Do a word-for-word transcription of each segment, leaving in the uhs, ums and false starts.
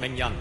名人。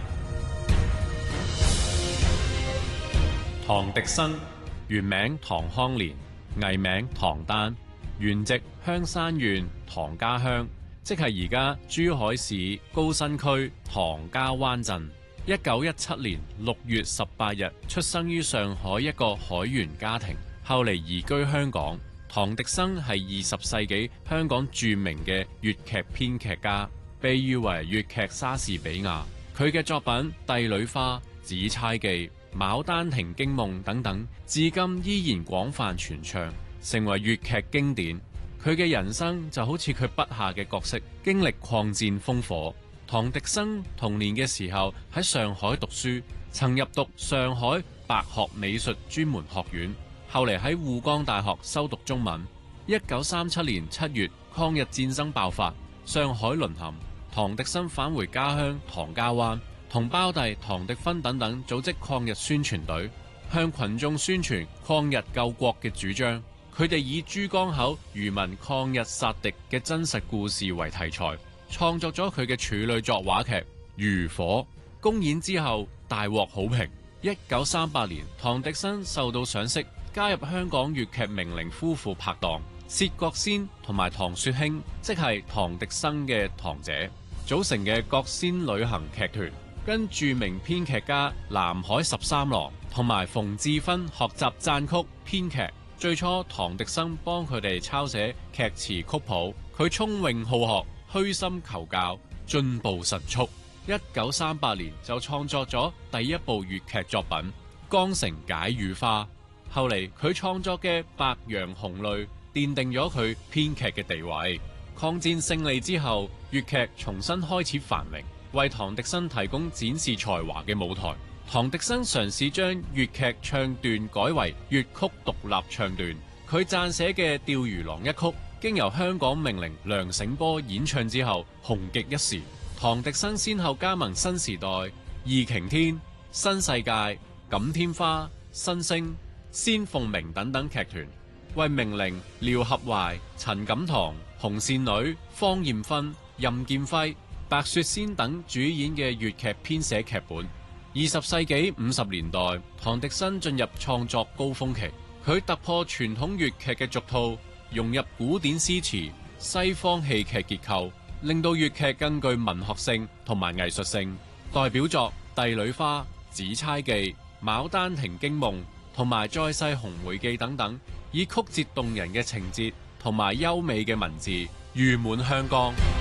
唐滌生原名唐康年，藝名唐丹，原籍香山縣唐家鄉，即係而家珠海市高新區唐家灣鎮。一九一七年六月十八日出生於上海一個海員家庭，後嚟移居香港。唐滌生係二十世紀香港著名嘅粵劇編劇家，被譽為粵劇莎士比亞。佢嘅作品《帝女花》《紫釵記》《牡丹亭驚夢》等等，至今依然廣泛傳唱，成為粵劇經典。佢嘅人生就好似佢筆下嘅角色，經歷抗戰烽火。唐滌生童年嘅時候喺上海讀書，曾入讀上海白學美術專門學院，後嚟喺滬江大學修讀中文。一九三七年七月，抗日戰爭爆發，上海淪陷，唐滌生返回家鄉唐家灣，同胞弟唐滌芬等等組織抗日宣傳隊，向群眾宣傳抗日救國嘅主張。佢哋以珠江口漁民抗日殺敵嘅真實故事為題材，創作咗佢嘅處女作話劇《漁火》，公演之後大獲好評。一九三八年，唐滌生受到賞識，加入香港粵劇名伶夫婦拍檔薛覺先同埋唐雪卿，即係唐滌生嘅堂姐，組成嘅覺先旅行劇團，跟著名編劇家南海十三郎同埋馮志芬學習撰曲編劇。最初唐滌生幫佢哋抄寫劇詞曲譜，佢聰穎好學，虛心求教，進步神速。一九三八年就創作咗第一部粵劇作品《江城解語花》，後嚟佢創作嘅《白楊紅淚》奠定咗佢編劇嘅地位。抗戰勝利之後，粵劇重新開始繁榮，為唐滌生提供展示才華嘅舞台。唐滌生嘗試將粵劇唱段改為粵曲獨立唱段，佢撰寫嘅《釣魚郎》一曲，經由香港名伶梁醒波演唱之後，紅極一時。唐滌生先後加盟新時代、二擎天、新世界、錦天花、新星、仙鳳鳴等等劇團，為名伶廖合懷、陳錦棠、紅線女、方艷芬、任劍輝、白雪仙等主演嘅粵劇編寫劇本。二十世紀五十年代，唐滌生進入創作高峰期，佢突破傳統粵劇嘅俗套，融入古典詩詞、西方戲劇結構，令到粵劇更具文學性同埋藝術性。代表作《帝女花》《紫釵記》《牡丹亭驚夢》同埋《再世紅梅記》等等，以曲折動人嘅情節同埋優美嘅文字，譽滿香江。